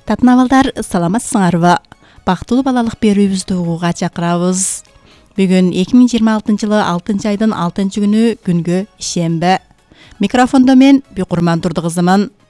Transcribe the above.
Татнавалдар саламатсыңарбы? Бактылуу балалык берүүбүздү угууга чакырабыз. Бүгүн 2026 жылы 6 айдын 6 күнү күнгө ишембе. Микрофондо мен Бүйкурман Турдугызымын.